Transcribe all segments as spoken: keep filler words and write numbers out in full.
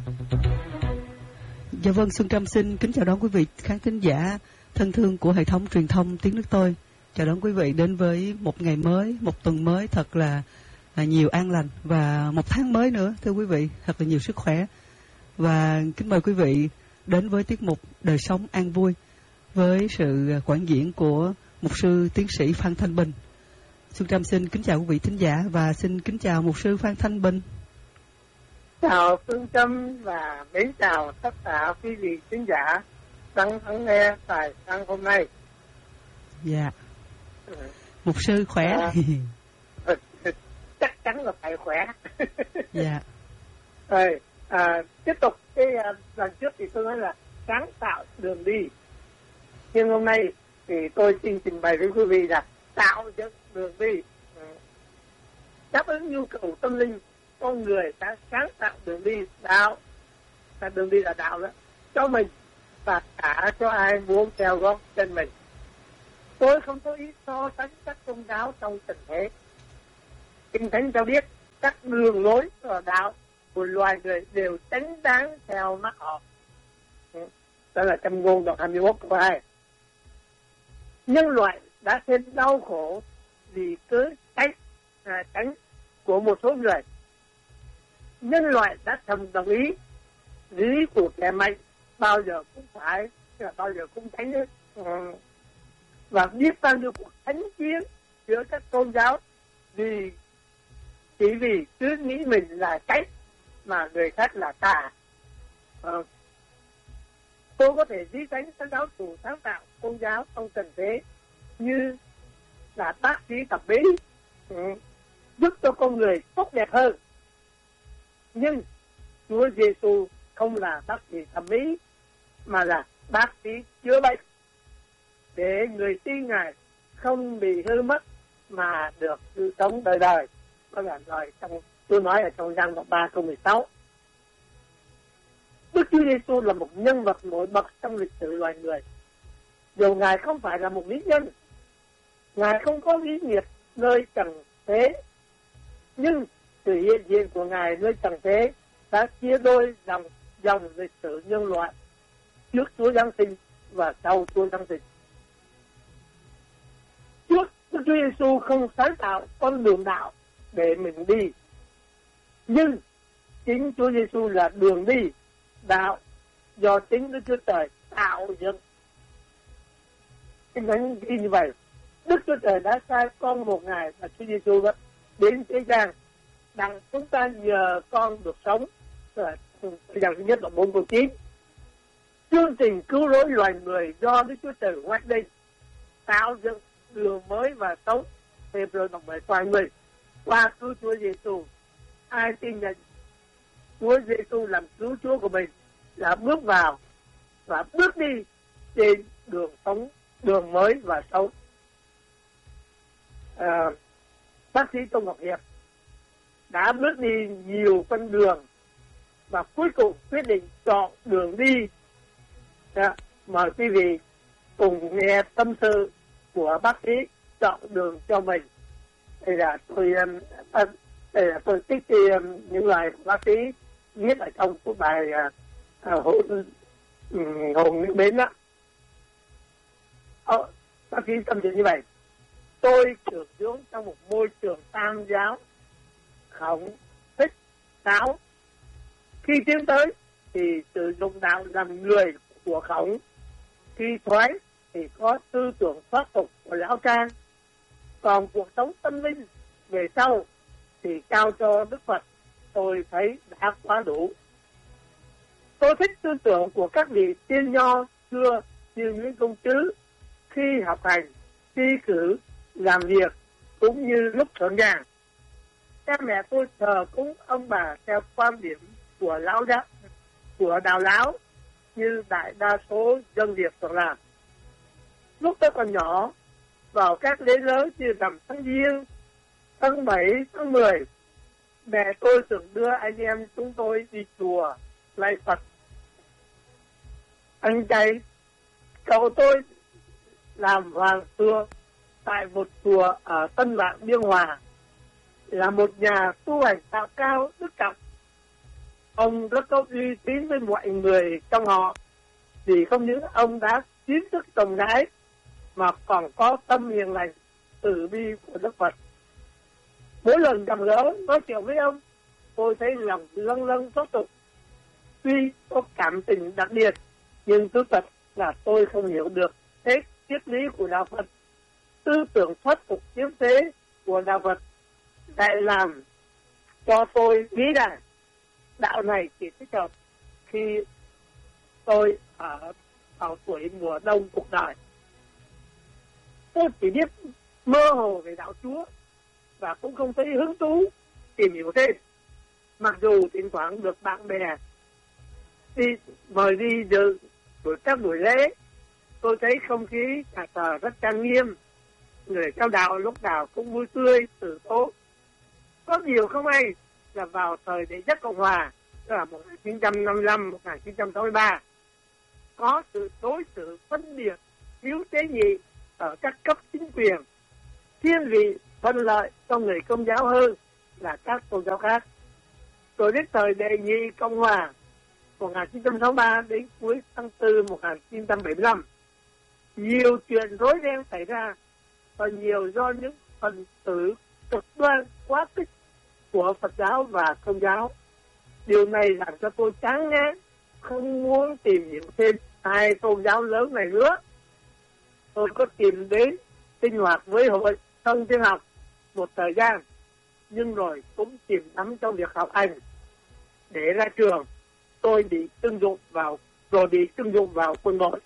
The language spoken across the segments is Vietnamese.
Dạ vâng, Xuân Trâm xin kính chào đón quý vị khán thính giả thân thương của hệ thống truyền thông Tiếng Nước Tôi. Chào đón quý vị đến với một ngày mới, một tuần mới thật là, là nhiều an lành và một tháng mới nữa, thưa quý vị, thật là nhiều sức khỏe. Và kính mời quý vị đến với tiết mục Đời Sống An Vui với sự quản diễn của mục sư tiến sĩ Phan Thanh Bình. Xuân Trâm xin kính chào quý vị thính giả và xin kính chào mục sư Phan Thanh Bình. Chào Phương Trâm và mến chào tất cả quý vị khán giả đang lắng nghe tại sáng hôm nay. Dạ. Ừ. Mục sư khỏe. À, chắc chắn là phải khỏe. Dạ. Rồi, à, tiếp tục cái lần trước thì tôi nói là sáng tạo đường đi. Nhưng hôm nay thì tôi xin trình bày với quý vị là tạo dựng đường đi. Đáp ứng nhu cầu tâm linh, con người đã sáng tạo đường đi đạo, là đường đi là đạo đó, cho mình và cả cho ai muốn theo gót chân mình. Tôi không có ý so sánh các tôn giáo trong tình thế. Kinh Thánh cho biết các đường lối và đạo của loài người đều chánh đáng theo mắt họ. Đó là trong Ngôn đoạn hai mươi mốt câu hai. Nhân loại đã thêm đau khổ vì cứ tránh à, tránh của một số người. Nhân loại đã thầm đồng ý lý của kẻ mạnh bao giờ cũng phải, bao giờ cũng tránh hết. Và biết bao nhiêu cuộc thánh chiến giữa các tôn giáo vì chỉ vì cứ nghĩ mình là tránh mà người khác là tà. À, tôi có thể ví sánh các giáo chủ sáng tạo tôn giáo trong tình thế như là bác sĩ thẩm mỹ, ừ, giúp cho con người tốt đẹp hơn. Nhưng Chúa Giêsu không là bác sĩ thẩm mỹ mà là bác sĩ chữa bệnh, để người tin Ngài không bị hư mất mà được sự sống đời đời. Đó là lời trong tôi nói ở trong Giăng đoạn ba câu mười sáu. Đức Chúa Giêsu là một nhân vật nổi bật trong lịch sử loài người. Dù Ngài không phải là một lý nhân, Ngài không có lý nghiệp nơi trần thế, nhưng sự hiện diện của Ngài nơi trần thế đã chia đôi dòng dòng lịch sử nhân loại trước Chúa Giáng sinh và sau Chúa Giáng sinh. Trước, Đức Chúa Giêsu không sáng tạo con đường đạo để mình đi, nhưng chính Chúa Giêsu là đường đi, đạo do chính Đức Chúa Trời tạo dựng. Kinh Thánh ghi như vậy. Đức Chúa Trời đã sai con một Ngài là Chúa Giêsu đến thế gian đặng chúng ta nhờ con được sống. Dòng thứ nhất là bốn câu chín. Chương trình cứu rỗi loài người do Đức Chúa Trời hoạch định, tạo dựng đường mới và sống. Thêm rồi đọc bài toàn người qua cứu Chúa Giêsu. Ai tin nhận Chúa Giêsu làm cứu Chúa của mình là bước vào và bước đi trên đường sống, đường mới và sống. À, bác sĩ Tô Ngọc Hiệp đã bước đi nhiều con đường và cuối cùng quyết định chọn đường đi. À, mời quý vị cùng nghe tâm sự của bác sĩ chọn đường cho mình. Đây là tôi à, đây là tôi thích um, những lời bác sĩ viết ở trong cái bài uh, hồn hồn nước bến đó. Ờ, bác sĩ tâm sự như vậy: tôi trưởng dưỡng trong một môi trường tam giáo, Khổng, Thích, Táo. Khi tiến tới thì sử dụng đạo làm người của Khổng, khi thoái thì có tư tưởng thoát tục của Lão Trang, còn cuộc sống tâm linh về sau thì cao cho Đức Phật. Tôi thấy đã quá đủ. Tôi thích tư tưởng của các vị tiên nho xưa như Nguyễn Công Trứ, khi học hành, thi cử, làm việc cũng như lúc ở nhà. Cha mẹ tôi thờ cúng ông bà theo quan điểm của lão giáo, của đạo lão như đại đa số dân Việt thường làm. Lúc tôi còn nhỏ, vào các lễ lớn như rằm tháng Giêng, tháng bảy, tháng mười, mẹ tôi thường đưa anh em chúng tôi đi chùa lạy Phật. Anh trai cậu tôi làm hoàng xưa tại một chùa ở Tân Vạn, Biên Hòa, là một nhà tu hành đạo cao đức trọng. Ông rất có uy tín với mọi người trong họ, vì không những ông đã kiến thức rộng rãi mà còn có tâm hiền lành, từ bi của Đức Phật. Mỗi lần gặp gỡ nói chuyện với ông, tôi thấy lòng lâng lâng xót tục. Tuy có cảm tình đặc biệt, nhưng thú thật là tôi không hiểu được hết triết lý của đạo Phật. Tư tưởng thoát tục kiếm thế của đạo Phật lại làm cho tôi nghĩ rằng đạo này chỉ thích hợp khi tôi ở ở tuổi mùa đông cuộc đời. Tôi chỉ biết mơ hồ về đạo Chúa và cũng không thấy hứng thú tìm hiểu thêm. Mặc dù thỉnh thoảng được bạn bè đi mời đi dự buổi các buổi lễ, tôi thấy không khí nhà thờ rất trang nghiêm, người theo đạo lúc nào cũng vui tươi, tử tố. Có điều không hay là vào thời đệ nhất Cộng Hòa, tức là một nghìn chín trăm năm mươi lăm đến một nghìn chín trăm sáu mươi ba, có sự đối xử phân biệt, thiếu tế nhị ở các cấp chính quyền, thiên vị thuận lợi cho người Công giáo hơn là các tôn giáo khác. Rồi đến thời đệ nhị Cộng Hòa một nghìn chín trăm sáu mươi ba đến cuối tháng tư một nghìn chín trăm bảy mươi lăm, nhiều chuyện rối ren xảy ra, và nhiều do những phần tử cực đoan quá khích của Phật giáo và Công giáo. Điều này làm cho tôi chán ngán, không muốn tìm hiểu thêm hai tôn giáo lớn này nữa. Tôi có tìm đến sinh hoạt với hội Thông Thiên Học một thời gian, nhưng rồi cũng chìm đắm trong việc học hành. Để ra trường, tôi bị trưng dụng vào rồi bị trưng dụng vào quân đội.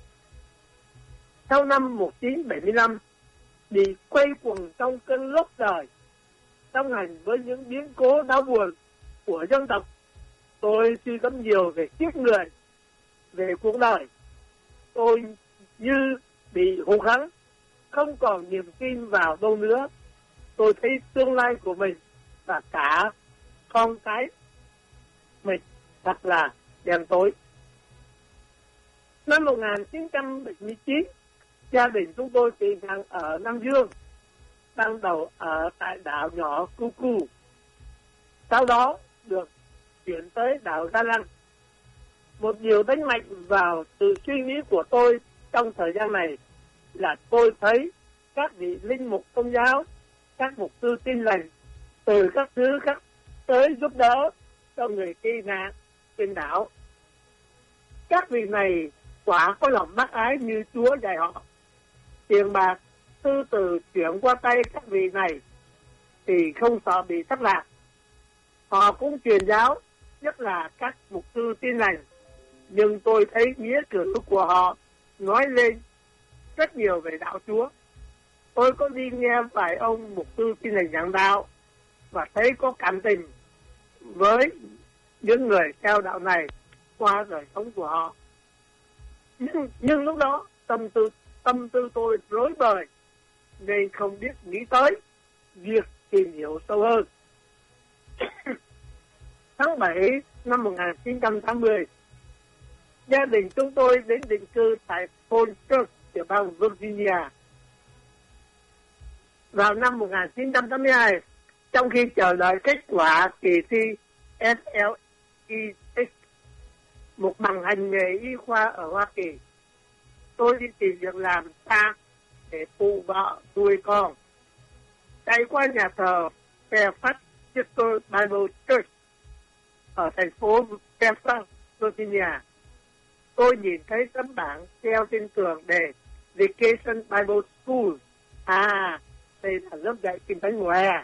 Sau năm một nghìn chín trăm bảy mươi lăm, bị quay quần trong cơn lốc đời, song hành với những biến cố đau buồn của dân tộc, tôi suy gẫm nhiều về kiếp người, về cuộc đời. Tôi như bị hụt hẫng, không còn niềm tin vào đâu nữa. Tôi thấy tương lai của mình và cả con cái mình thật là đen tối. Năm một nghìn chín trăm bảy mươi chín, gia đình chúng tôi tị nạn ở Nam Dương, ban đầu ở tại đảo nhỏ Cucu, sau đó được chuyển tới đảo Gia Lăng. Một điều đánh mạnh vào sự suy nghĩ của tôi trong thời gian này là tôi thấy các vị linh mục Công giáo, các mục sư Tin Lành từ các thứ khác tới giúp đỡ cho người tị nạn trên đảo. Các vị này quả có lòng bác ái như Chúa dạy họ. Tiền bạc, tư từ chuyển qua tay các vị này thì không sợ bị thất lạc. Họ cũng truyền giáo, nhất là các mục sư Tin Lành, nhưng tôi thấy nghĩa cử của họ nói lên rất nhiều về đạo Chúa. Tôi có đi nghe vài ông mục sư Tin Lành giảng đạo và thấy có cảm tình với những người theo đạo này qua đời sống của họ. Nhưng, nhưng lúc đó tâm tư tâm tư tôi rối bời nên không biết nghĩ tới việc tìm hiểu sâu hơn. Tháng bảy năm một nghìn chín trăm tám mươi, gia đình chúng tôi đến định cư tại Falls Church, tiểu bang Virginia. Vào năm một nghìn chín trăm tám mươi hai, trong khi chờ đợi kết quả kỳ thi F L E X, một bằng hành nghề y khoa ở Hoa Kỳ, tôi đi tìm việc làm xa để phụ vợ nuôi con. Chạy qua nhà thờ Fairfax Bible Church ở thành phố Fairfax, Virginia, tôi nhìn thấy tấm bảng treo trên tường đề Vacation Bible School. À, đây là lớp dạy kinh thánh mùa hè.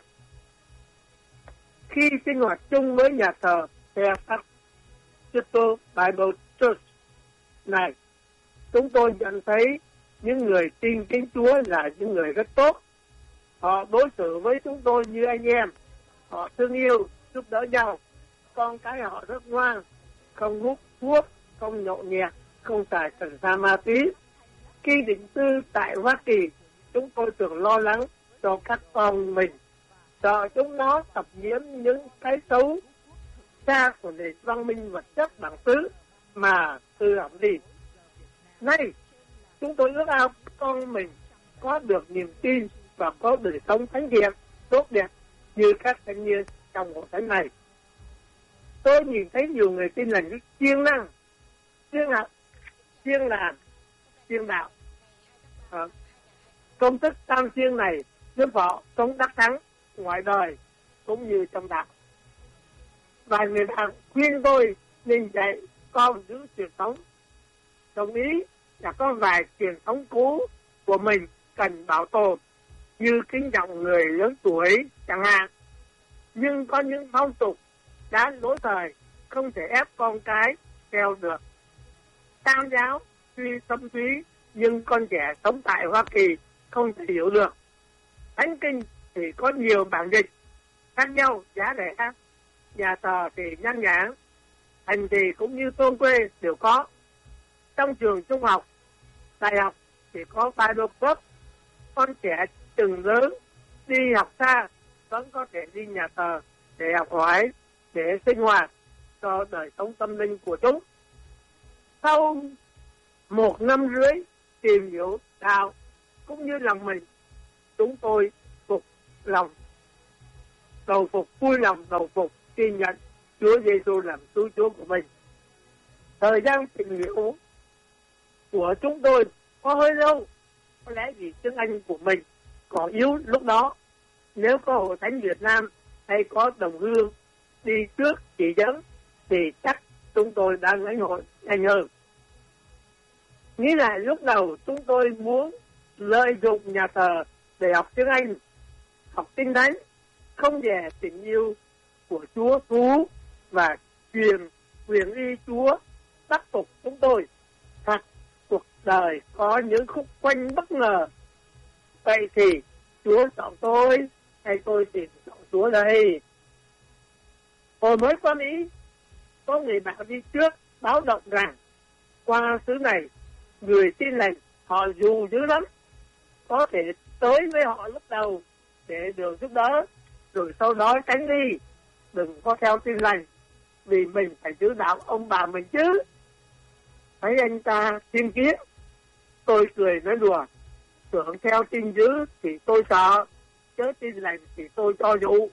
Khi sinh hoạt chung với nhà thờ Fairfax Bible Church này, chúng tôi nhận thấy những người tin kính Chúa là những người rất tốt. Họ đối xử với chúng tôi như anh em. Họ thương yêu, giúp đỡ nhau. Con cái họ rất ngoan, không hút thuốc, không nhậu nhẹt, không xài cần sa ma túy. Khi định cư tại Hoa Kỳ, chúng tôi thường lo lắng cho các con mình, sợ chúng nó tập nhiễm những cái xấu xa của nền văn minh vật chất bản xứ mà tư hỏng đi. Nay, chúng tôi ước ao con mình có được niềm tin và có đời sống thánh thiện, tốt đẹp như các thanh niên trong hội thánh này. tôi nhìn thấy nhiều người tin lành rất siêng năng, siêng học, siêng làm, siêng đạo. À, công thức tam siêng này giúp họ sống đắc thắng ngoài đời cũng như trong đạo. Và người ta khuyên tôi nên dạy con giữ truyền thống. Đồng ý là có vài truyền thống cũ của mình cần bảo tồn, như kính trọng người lớn tuổi chẳng hạn. Nhưng có những phong tục đã lỗi thời, không thể ép con cái theo được. Tam giáo tuy thâm thúy nhưng con trẻ sống tại Hoa Kỳ không thể hiểu được. Thánh kinh thì có nhiều bản dịch khác nhau, giá rẻ, nhà thờ thì nhan nhản, hành thì cũng như thôn quê đều có. Trong trường trung học, đại học thì có vài đột cấp, con trẻ từng lớn đi học xa vẫn có thể đi nhà thờ để học hỏi, để sinh hoạt cho đời sống tâm linh của chúng. Sau một năm rưỡi tìm hiểu đạo cũng như lòng mình, chúng tôi phục lòng, đầu phục, vui lòng đầu phục, tin nhận Chúa Giêsu làm cứu Chúa của mình. Thời gian tìm hiểu của chúng tôi có hơi lâu, có lẽ vì tiếng Anh của mình có yếu lúc đó. Nếu có Hội Thánh Việt Nam hay có đồng hương đi trước chỉ dẫn thì chắc chúng tôi đang lãnh hội nhanh hơn. Nghĩ lại lúc đầu chúng tôi muốn lợi dụng nhà thờ để học tiếng Anh, học Kinh Thánh, không dè tình yêu của Chúa cứu và truyền quyền y Chúa đắc phục chúng tôi. Thật, cuộc đời có những khúc quanh bất ngờ. Vậy thì Chúa chọn tôi hay tôi tìm chọn Chúa đây? Hồi mới qua Mỹ, có người bạn đi trước báo động rằng qua xứ này người tin lành họ dù dữ lắm, có thể tới với họ lúc đầu để được giúp đỡ, rồi sau đó tránh đi, đừng có theo tin lành, vì mình phải giữ đạo ông bà mình chứ. Thấy anh ta tin kiến, tôi cười nói đùa, tưởng theo tin dữ thì tôi sợ, chớ tin lành thì tôi cho dụ.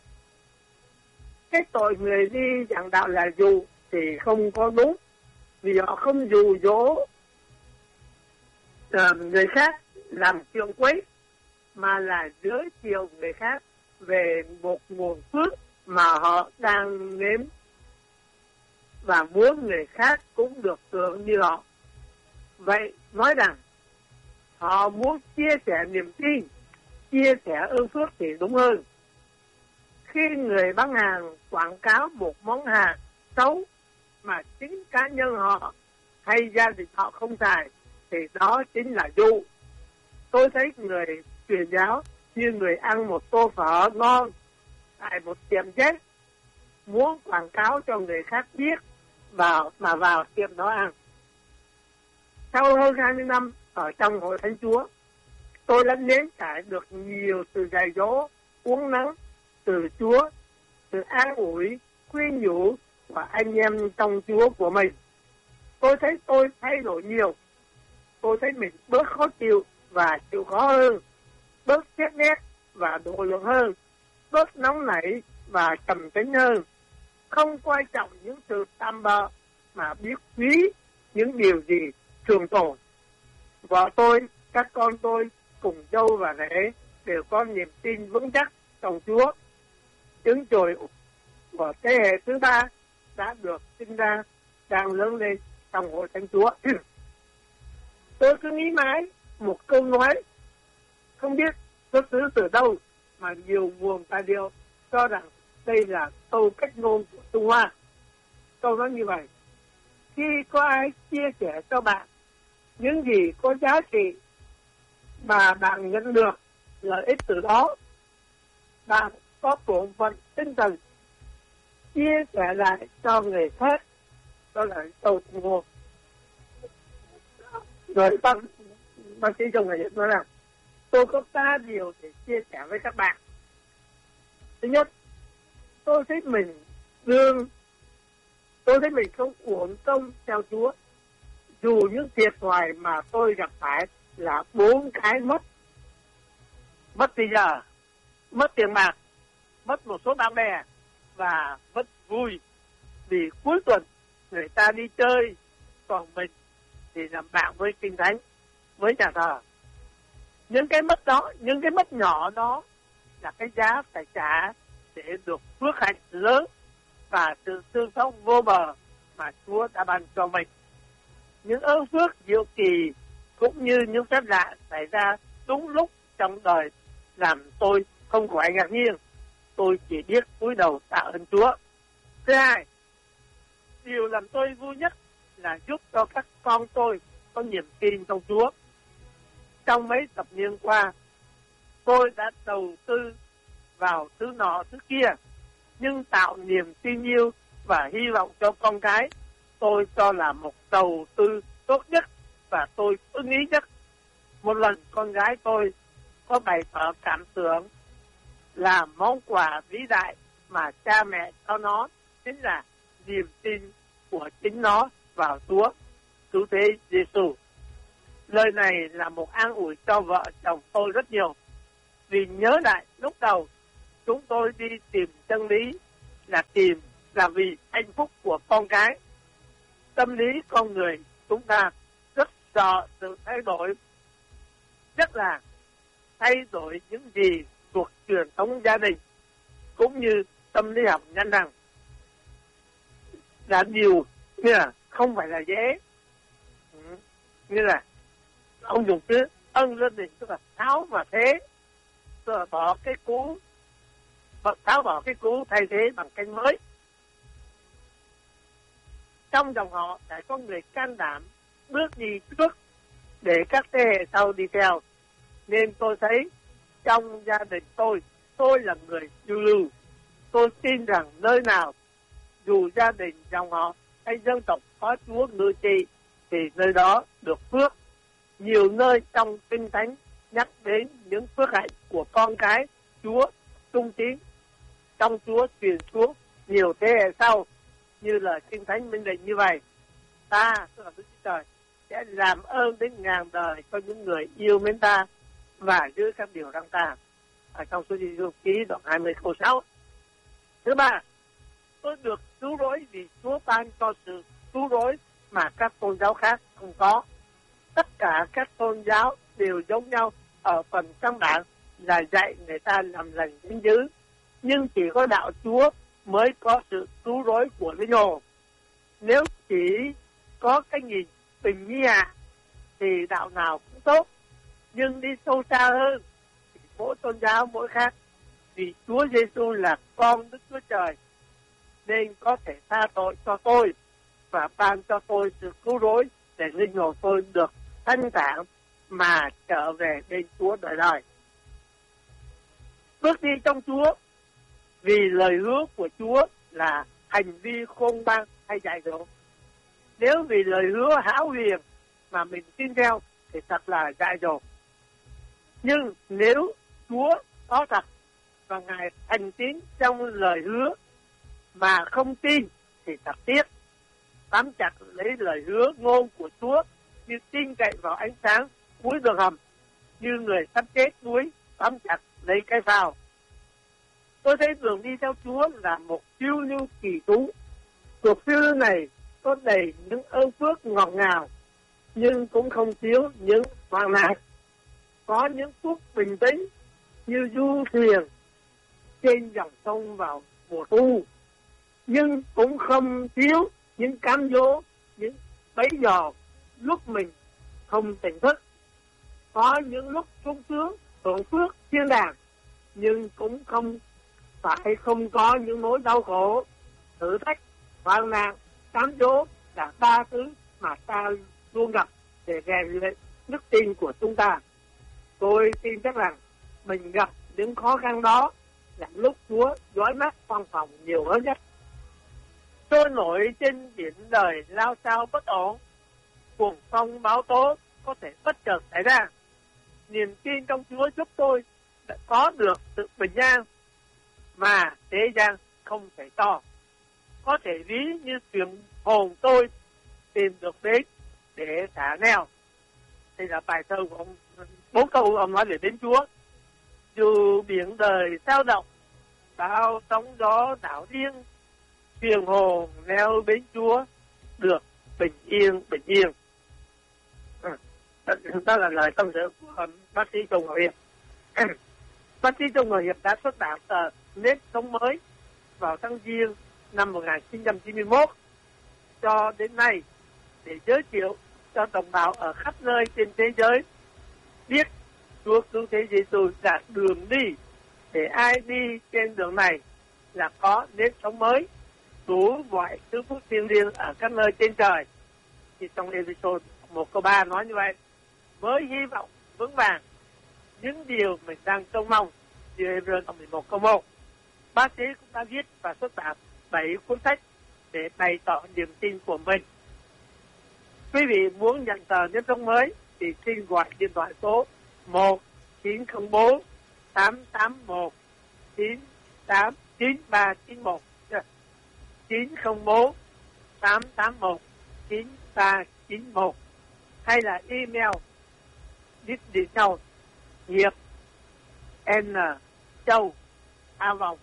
Cái tội người đi giảng đạo là dụ thì không có đúng, vì họ không dụ dỗ uh, người khác làm chuyện quấy, mà là giới thiệu người khác về một nguồn phước mà họ đang nếm và muốn người khác cũng được hưởng như họ. Vậy nói rằng họ muốn chia sẻ niềm tin, chia sẻ ơn phước thì đúng hơn. Khi người bán hàng quảng cáo một món hàng xấu mà chính cá nhân họ hay gia đình họ không xài thì đó chính là dụ. Tôi thấy người truyền giáo như người ăn một tô phở ngon tại một tiệm chết, muốn quảng cáo cho người khác biết vào mà vào tiệm đó ăn. Sau hơn hai mươi năm ở trong Hội Thánh Chúa, tôi đã nếm trải được nhiều từ dạy dỗ, uống nắng từ Chúa, từ an ủi, khuyên nhủ của anh em trong Chúa của mình. Tôi thấy tôi thay đổi nhiều. Tôi thấy mình bớt khó chịu và chịu khó hơn, bớt xét nét và độ lượng hơn, bớt nóng nảy và trầm tĩnh hơn, không quan trọng những sự tạm bợ mà biết quý những điều gì thường tồn. Vợ tôi, các con tôi cùng dâu và rể đều có niềm tin vững chắc trong Chúa. Trứng chồi của thế hệ thứ ba đã được sinh ra, đang lớn lên trong Hội Thánh Chúa. Tôi cứ nghĩ mãi một câu nói không biết xuất xứ từ đâu mà nhiều nguồn tài liệu cho rằng đây là câu cách ngôn của Trung Hoa. Câu nói như vậy: khi có ai chia sẻ cho bạn những gì có giá trị mà bạn nhận được lợi ích từ đó, bạn có bổn phận tinh thần chia sẻ lại cho người khác. Đó là câu ngôn. Rồi bác, bác sĩ trong này nói rằng tôi có ba điều để chia sẻ với các bạn. Thứ nhất, tôi thấy mình đương, tôi thấy mình không uổng công theo Chúa, dù những thiệt thòi mà tôi gặp phải là bốn cái mất. Mất thì giờ, mất tiền bạc, mất một số bạn bè và mất vui. vì cuối tuần người ta đi chơi, còn mình thì làm bạn với Kinh Thánh, với nhà thờ. Những cái mất đó, những cái mất nhỏ đó là cái giá phải trả để được phước hạnh lớn và sự tương sống vô bờ mà Chúa đã ban cho mình. Những ơn phước diệu kỳ cũng như những phép lạ xảy ra đúng lúc trong đời làm tôi không khỏi ngạc nhiên. Tôi chỉ biết cúi đầu tạ ơn Chúa. Thứ hai, điều làm tôi vui nhất là giúp cho các con tôi có niềm tin trong Chúa. Trong mấy thập niên qua, tôi đã đầu tư vào thứ nọ thứ kia, nhưng tạo niềm tin yêu và hy vọng cho con cái tôi cho là một đầu tư tốt nhất và tôi ưng ý nhất. Một lần con gái tôi có bày tỏ cảm tưởng là món quà vĩ đại mà cha mẹ cho nó chính là niềm tin của chính nó vào Chúa cứu thế Giêsu. Lời này là một an ủi cho vợ chồng tôi rất nhiều, vì nhớ lại lúc đầu chúng tôi đi tìm chân lý là tìm là vì hạnh phúc của con cái. Tâm lý con người chúng ta rất sợ sự thay đổi, nhất là thay đổi những gì thuộc truyền thống gia đình, cũng như tâm lý học nhận rằng là điều như là không phải là dễ. Ừ. Như là ông dùng từ ân gia đình, tức là tháo và thế, tức là bỏ cái cũ, tháo bỏ cái cũ thay thế bằng cái mới. Trong dòng họ phải có người can đảm bước đi trước để các thế hệ sau đi theo. Nên tôi thấy trong gia đình tôi, tôi là người lưu lưu. Tôi tin rằng nơi nào, dù gia đình, dòng họ hay dân tộc có Chúa ngự trị, thì nơi đó được phước. Nhiều nơi trong Kinh Thánh nhắc đến những phước hạnh của con cái Chúa trung tín trong Chúa truyền xuống nhiều thế hệ sau, như là Kinh Thánh minh định như vậy: ta, tức là Đức Chúa Trời, sẽ làm ơn đến ngàn đời cho những người yêu mến ta và giữ các điều răn ta. Ở trong Số Giê-xu ký đoạn hai mươi câu sáu. Thứ ba, tôi được cứu rỗi vì Chúa ban cho sự cứu rỗi mà các tôn giáo khác không có. Tất cả các tôn giáo đều giống nhau ở phần căn bản là dạy người ta làm lành chính dữ, nhưng chỉ có đạo Chúa mới có sự cứu rỗi của linh hồn. Nếu chỉ có cái nhìn tình như hạ thì đạo nào cũng tốt, nhưng đi sâu xa hơn thì mỗi tôn giáo mỗi khác. Vì Chúa Giêsu là con Đức Chúa Trời nên có thể tha tội cho tôi và ban cho tôi sự cứu rỗi để linh hồn tôi được thanh thản mà trở về bên Chúa đời đời. Bước đi trong Chúa vì lời hứa của Chúa là hành vi khôn ngoan hay dạy dỗ. Nếu vì lời hứa hão huyền mà mình tin theo thì thật là dại dột. Nhưng nếu Chúa có thật và Ngài thành tín trong lời hứa mà không tin thì thật tiếc. Bám chặt lấy lời hứa ngôn của Chúa như tin cậy vào ánh sáng cuối đường hầm, như người sắp chết đuối bám chặt lấy cái phao. Tôi thấy đường đi theo Chúa là một phiêu lưu kỳ thú. Cuộc phiêu lưu này có đầy những ơn phước ngọt ngào, nhưng cũng không thiếu những hoang nạn. Có những phút bình tĩnh như du thuyền trên dòng sông vào mùa thu, nhưng cũng không thiếu những cám dỗ, những bẫy dò lúc mình không tỉnh thức. Có những lúc sung sướng, hưởng phước thiên đàng, nhưng cũng không phải không có những nỗi đau khổ, thử thách, hoang nạn, cám dỗ là ba thứ mà ta luôn gặp để rèn luyện đức tin của chúng ta. Tôi tin chắc rằng mình gặp những khó khăn đó là lúc Chúa dõi mắt văn phòng nhiều hơn nhất. Trôi nổi trên biển đời lao sao bất ổn, cuồng phong bão tố có thể bất chợt xảy ra. Niềm tin trong Chúa giúp tôi đã có được sự bình an mà thế gian không thể cho. Có thể ví như thuyền hồn tôi tìm được đến để thả neo. Đây là bài thơ của ông, bốn câu ông nói về đến Chúa. Dù biển đời sao động, bão sóng gió đảo điên, thuyền hồ neo bến Chúa được bình yên bình yên. À, đó là lời tâm sự của bác sĩ Trung Ngọc Hiệp. Bác sĩ Trung Ngọc Hiệp đã xuất bản tờ Nếp Sống Mới vào tháng Giêng năm một nghìn chín trăm chín mươi mốt cho đến nay để giới thiệu cho đồng bào ở khắp nơi trên thế giới biết Chúa Cứu Thế Giêsu là đường đi, để ai đi trên đường này là có nếp sống mới, đủ mọi thứ phúc thiêng liêng ở các nơi trên trời. Thì trong episode một câu ba nói như vậy, với hy vọng vững vàng những điều mình đang trông mong. Như Hebrew mười một câu một, bác sĩ cũng đã viết và xuất bản bảy cuốn sách để bày tỏ niềm tin của mình. Quý vị muốn nhận tờ nếp sống mới thì xin gọi điện thoại số một chín không bốn tám tám một chín tám chín ba chín một, chín không bốn tám tám một chín ba chín một, hay là email đít điện nhau hiệp n châu a vòng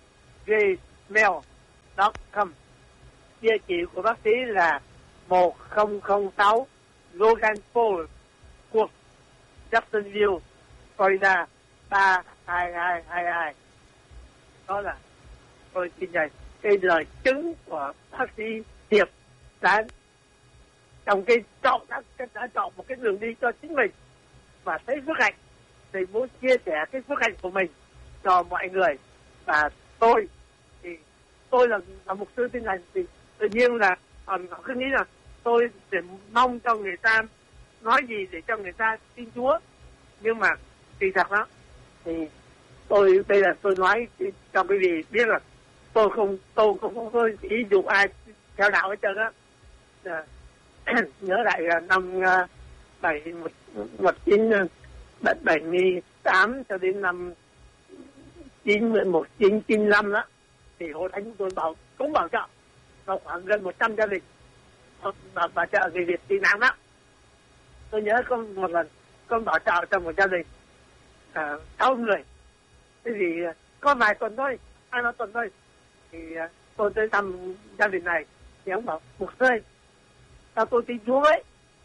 gmail chấm com. Địa chỉ của bác sĩ là một không không sáu Logan Paul Court, Jacksonville, Florida ba hai hai hai hai. Đó là tôi xin dạy cái lời chứng của bác sĩ Hiệp đã trong cái chọn đã, đã chọn một cái đường đi cho chính mình và thấy phước hạnh thì muốn chia sẻ cái phước hạnh của mình cho mọi người. Và tôi thì tôi là là mục sư tin lành thì tự nhiên là họ cứ nghĩ là tôi để mong cho người ta nói gì để cho người ta tin Chúa, nhưng mà kỳ thật đó thì tôi đây là tôi nói cho quý vị biết là tôi không tôi không không có ý dụ ai theo đạo hết trơn á. Nhớ lại là năm bảy một chín bảy mươi tám cho đến năm chín một chín chín năm đó thì hội thánh tôi bảo cũng bảo trợ vào khoảng gần một trăm gia đình và bảo trợ người Việt tị nạn đó. Tôi nhớ có một lần con bảo trợ cho một gia đình à, sáu người. Thế thì có vài tuần thôi, hai ba tuần thôi thì tôi tới thăm gia đình này thì ông bảo một rơi sao tôi tin Chúa ấy.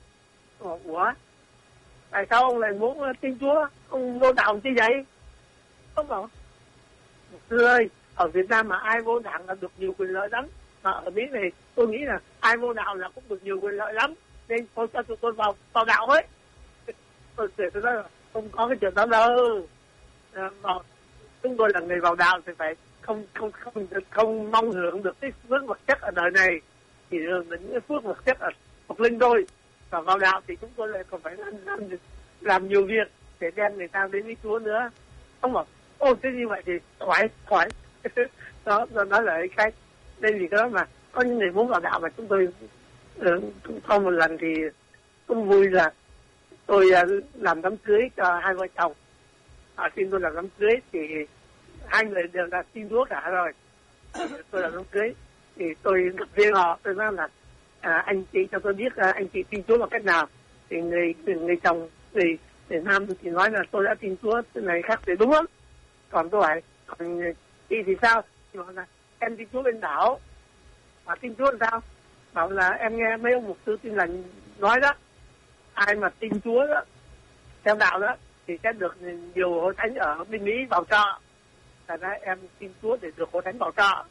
Ủa tại sao ông lại muốn tin Chúa, ông vô đạo chi vậy? Ông bảo một rơi ở Việt Nam mà ai vô đạo là được nhiều quyền lợi lắm, mà ở Mỹ này tôi nghĩ là ai vô đạo là cũng được nhiều quyền lợi lắm, nên tôi cho tụi tôi vào vào đạo ấy. Tôi tôi nói là không có cái chuyện đó đâu. À, mà chúng tôi là người vào đạo thì phải không không không không mong hưởng được cái phước vật chất ở đời này, chỉ hưởng những cái phước vật chất ở Phục Linh thôi. Và vào đạo thì chúng tôi lại còn phải làm, làm, làm nhiều việc để đem người ta đến với Chúa nữa. Không bảo ô thế như vậy thì khỏi khỏi đó đó là cái cách. Nên vì cái đó mà có những người muốn vào đạo mà chúng tôi sau một lần thì cũng vui là tôi làm đám cưới cho hai vợ chồng. À, xin tôi làm đám cưới thì hai người đều đã tin Chúa cả rồi. Tôi làm đám cưới thì tôi gặp riêng họ, tôi nói là à, anh chị cho tôi biết à, anh chị tin Chúa bằng cách nào. Thì người người chồng người, người nam thì nói là tôi đã tin Chúa cái này khác thì đúng lắm. Còn tôi hỏi còn chị thì sao? Thì bảo là em tin Chúa bên đảo. Mà tin Chúa làm sao? Bảo là em nghe mấy ông mục sư tin lành nói đó, ai mà tin Chúa đó theo đạo đó thì sẽ được nhiều hội thánh ở bên Mỹ bảo trợ. Thành ra em tin Chúa để được hội thánh bảo trợ.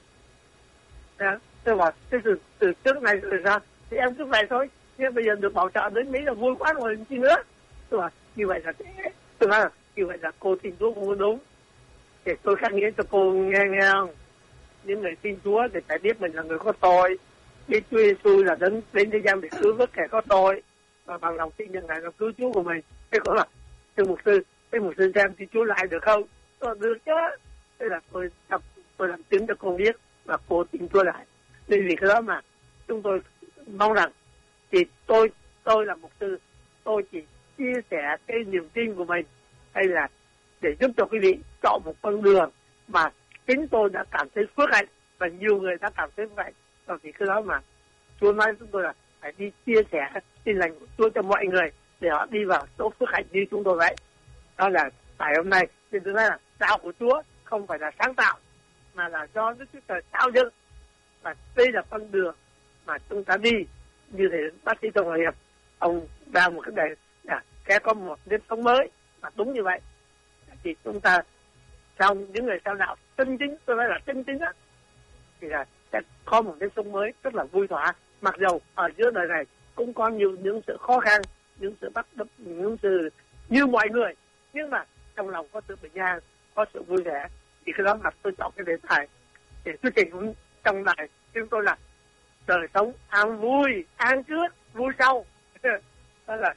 Tôi bảo từ, từ trước này từ ra thì em cứ vậy thôi, nhưng bây giờ được bảo trợ đến Mỹ là vui quá rồi chi nữa. Tôi bảo như vậy là thế. Tôi nói là như vậy là cô tin Chúa không đúng. Thì tôi khắc nghĩa cho cô nghe nghe không? Những người tin Chúa thì phải biết mình là người có tội, biết Chúa Giêsu là đến đến thế gian để cứu vớt kẻ có tội, và bằng lòng tin nhận Ngài là cứu Chúa của mình. Thế còn là thưa mục sư, thế mục sư xem tin Chúa lại được không? Tôi được chứ. Thế là tôi tôi làm chứng cho cô biết và cô tin Chúa lại. Nên vì cái đó mà chúng tôi mong rằng thì tôi tôi là mục sư, tôi chỉ chia sẻ cái niềm tin của mình, hay là để giúp cho quý vị chọn một con đường mà chính tôi đã cảm thấy phước hạnh và nhiều người đã cảm thấy phước hạnh. Và vì cái đó mà Chúa nói chúng tôi là phải đi chia sẻ tin lành của Chúa cho mọi người để họ đi vào chỗ phước hạnh như chúng tôi vậy. Đó là tại hôm nay thì tôi nói là đạo của Chúa không phải là sáng tạo mà là do Đức Chúa Trời tạo dựng. và đây là con đường mà chúng ta đi. Như thế bác sĩ Tổng Hòa Hiệp ông ra một cái đề là sẽ có một nếp sống mới, và đúng như vậy thì chúng ta trong những người theo đạo chân chính, tôi nói là chân chính á, thì là sẽ có một nếp sống mới rất là vui thỏa. Mặc dầu ở giữa đời này cũng có nhiều những sự khó khăn, những sự bắt đập, những sự như mọi người, nhưng mà trong lòng có sự bình an, có sự vui vẻ. Thì cái đó là tôi chọn cái đề tài để thuyết trình trong này chúng tôi là đời sống an vui, an trước, vui sau. Đó là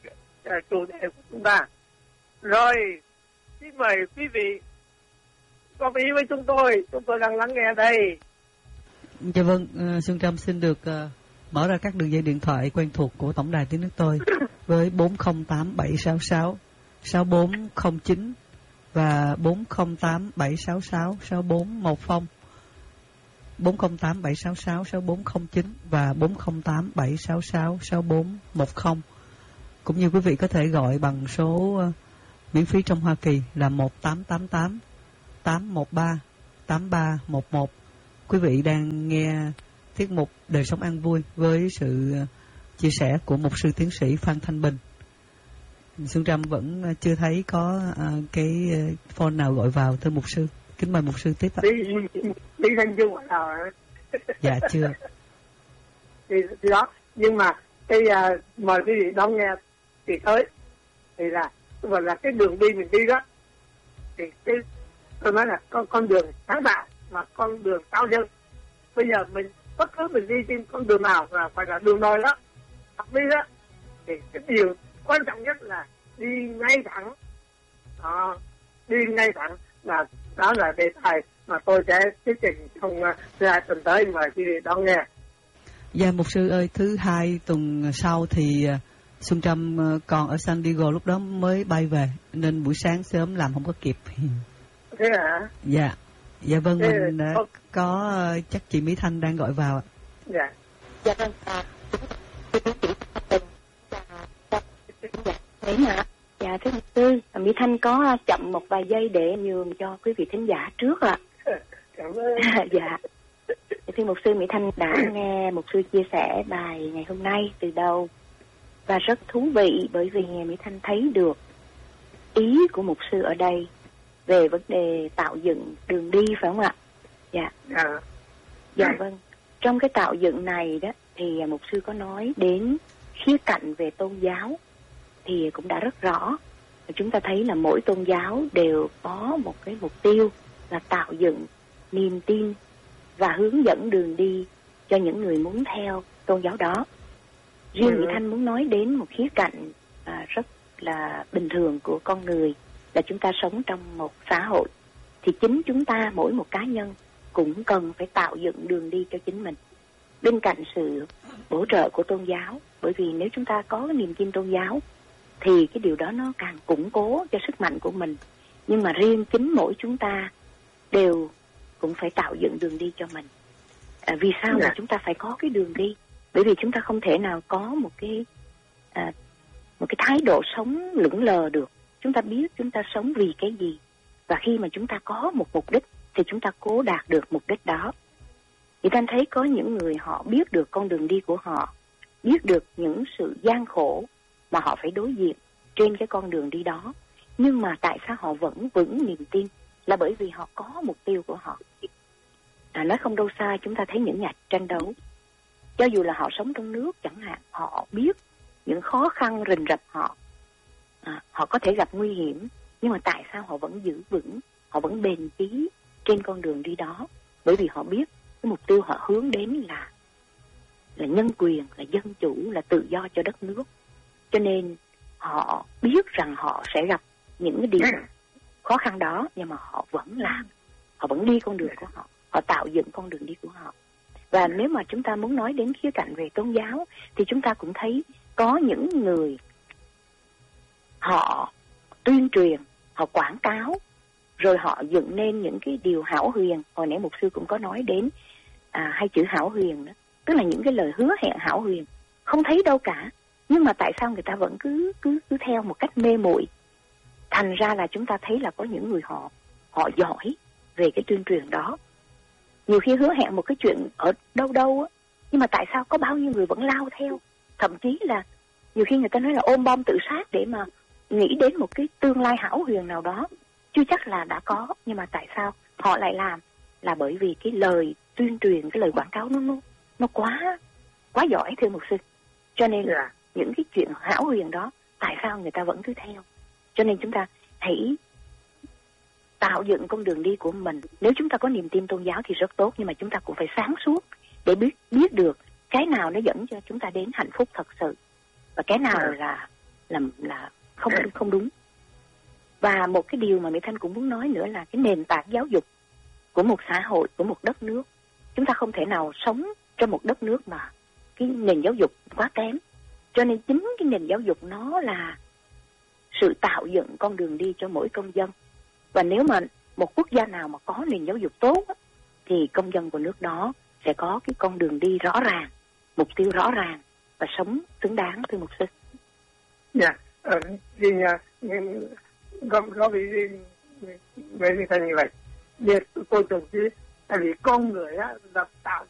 chủ đề của chúng ta. Rồi, xin mời quý vị có ý với chúng tôi, chúng tôi đang lắng nghe đây. Dạ vâng, uh, Xuân Trâm xin được uh, mở ra các đường dây điện thoại quen thuộc của Tổng đài Tiếng Nước Tôi với bốn không tám bảy sáu sáu sáu bốn không chín và bốn không tám bảy sáu sáu sáu bốn một không, bốn không tám bảy sáu sáu sáu bốn không chín và bốn không tám bảy sáu sáu sáu bốn một không. Cũng như quý vị có thể gọi bằng số uh, miễn phí trong Hoa Kỳ là một tám tám tám tám một ba tám ba một một. Quý vị đang nghe tiết mục Đời Sống An Vui với sự chia sẻ của mục sư tiến sĩ Phan Thanh Bình. Xuân Trâm vẫn chưa thấy có uh, cái phone nào gọi vào, thưa mục sư. Kính mời mục sư tiếp ạ. Đi Thanh chưa gọi nào hả? Dạ chưa. Thì, thì đó, nhưng mà cái uh, mời quý vị đón nghe thì tới thì là gọi là cái đường đi mình đi đó, thì cái tôi nói là con con đường sáng tạo và con đường cao nhân. Bây giờ mình bất cứ mình đi trên con đường nào là phải là đường đồi đó, học đi đó, thì cái điều quan trọng nhất là đi ngay thẳng. Đó, đi ngay thẳng là đó là đề tài mà tôi sẽ thuyết trình trong uh, hai tuần tới, mời quý vị đón nghe. Dạ mục sư ơi, thứ hai tuần sau thì uh, Xuân Trâm uh, còn ở San Diego, lúc đó mới bay về nên buổi sáng sớm làm không có kịp. Thế hả? Dạ. Dạ vâng, thế mình đã uh, có uh, chắc chị Mỹ Thanh đang gọi vào ạ. Dạ. Dạ vâng, à, Mỹ hả? Dạ thưa mục sư, Mỹ Thanh có chậm một vài giây để nhường cho quý vị thính giả trước ạ. Cảm ơn. Dạ. Thưa mục sư, Mỹ Thanh đã nghe mục sư chia sẻ bài ngày hôm nay từ đầu và rất thú vị, bởi vì Mỹ Thanh thấy được ý của mục sư ở đây về vấn đề tạo dựng đường đi, phải không ạ? Dạ. Dạ. Dạ vâng. Trong cái tạo dựng này đó thì mục sư có nói đến khía cạnh về tôn giáo thì cũng đã rất rõ. Chúng ta thấy là mỗi tôn giáo đều có một cái mục tiêu là tạo dựng niềm tin và hướng dẫn đường đi cho những người muốn theo tôn giáo đó. Riêng Mỹ Thanh muốn nói đến một khía cạnh à, rất là bình thường của con người, là chúng ta sống trong một xã hội thì chính chúng ta, mỗi một cá nhân cũng cần phải tạo dựng đường đi cho chính mình bên cạnh sự bổ trợ của tôn giáo. Bởi vì nếu chúng ta có cái niềm tin tôn giáo thì cái điều đó nó càng củng cố cho sức mạnh của mình. Nhưng mà riêng chính mỗi chúng ta đều cũng phải tạo dựng đường đi cho mình. À, vì sao mà chúng ta phải có cái đường đi? Bởi vì chúng ta không thể nào có một cái à, một cái thái độ sống lững lờ được. Chúng ta biết chúng ta sống vì cái gì, và khi mà chúng ta có một mục đích thì chúng ta cố đạt được mục đích đó. Thì ta thấy có những người họ biết được con đường đi của họ, biết được những sự gian khổ mà họ phải đối diện trên cái con đường đi đó, nhưng mà tại sao họ vẫn vững niềm tin? Là bởi vì họ có mục tiêu của họ. À, nói không đâu xa, chúng ta thấy những nhà tranh đấu, cho dù là họ sống trong nước chẳng hạn, họ biết những khó khăn rình rập họ, à, họ có thể gặp nguy hiểm, nhưng mà tại sao họ vẫn giữ vững, họ vẫn bền chí trên con đường đi đó? Bởi vì họ biết cái mục tiêu họ hướng đến là là nhân quyền, là dân chủ, là tự do cho đất nước. Cho nên họ biết rằng họ sẽ gặp những cái điều khó khăn đó, nhưng mà họ vẫn làm, họ vẫn đi con đường của họ, họ tạo dựng con đường đi của họ. Và nếu mà chúng ta muốn nói đến khía cạnh về tôn giáo thì chúng ta cũng thấy có những người họ tuyên truyền, họ quảng cáo, rồi họ dựng nên những cái điều hão huyền. Hồi nãy mục sư cũng có nói đến à, hai chữ hão huyền đó, tức là những cái lời hứa hẹn hão huyền không thấy đâu cả, nhưng mà tại sao người ta vẫn cứ cứ cứ theo một cách mê muội? Thành ra là chúng ta thấy là có những người họ họ giỏi về cái tuyên truyền đó. nhiều khi hứa hẹn một cái chuyện ở đâu đâu á, nhưng mà tại sao có bao nhiêu người vẫn lao theo, thậm chí là nhiều khi người ta nói là ôm bom tự sát để mà nghĩ đến một cái tương lai hão huyền nào đó, chưa chắc là đã có, nhưng mà tại sao họ lại làm? Là bởi vì cái lời tuyên truyền, cái lời quảng cáo nó nó, nó quá quá giỏi, thưa mục sư. Cho nên là những cái chuyện hão huyền đó, tại sao người ta vẫn cứ theo? Cho nên chúng ta hãy tạo dựng con đường đi của mình. Nếu chúng ta có niềm tin tôn giáo thì rất tốt, nhưng mà chúng ta cũng phải sáng suốt để biết biết được cái nào nó dẫn cho chúng ta đến hạnh phúc thật sự và cái nào là là là không không đúng. Và một cái điều mà Mỹ Thanh cũng muốn nói nữa là cái nền tảng giáo dục của một xã hội, của một đất nước. Chúng ta không thể nào sống trong một đất nước mà cái nền giáo dục quá kém. Cho nên chính cái nền giáo dục nó là sự tạo dựng con đường đi cho mỗi công dân. Và nếu mà một quốc gia nào mà có nền giáo dục tốt thì công dân của nước đó sẽ có cái con đường đi rõ ràng, mục tiêu rõ ràng và sống xứng đáng, thưa mục sư. Dạ, ờ, thì có có vì vì vì thành như vậy. Việc tôi tưởng chứ, tại vì con người á là tạo